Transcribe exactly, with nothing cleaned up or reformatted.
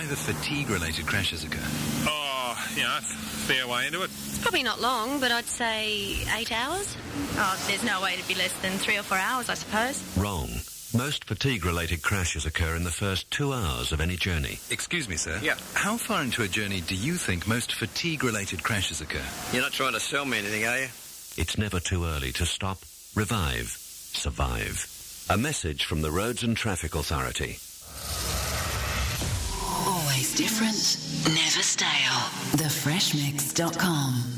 the fatigue-related crashes occur? Oh, you know, fair way into it. It's probably not long, but I'd say eight hours. Oh, there's no way to be less than three or four hours, I suppose. Wrong. Most fatigue-related crashes occur in the first two hours of any journey. Excuse me, sir. Yeah. How far into a journey do you think most fatigue-related crashes occur? You're not trying to sell me anything, are you? It's never too early to stop, revive, survive. A message from the Roads and Traffic Authority. Always different, never stale. the fresh mix dot com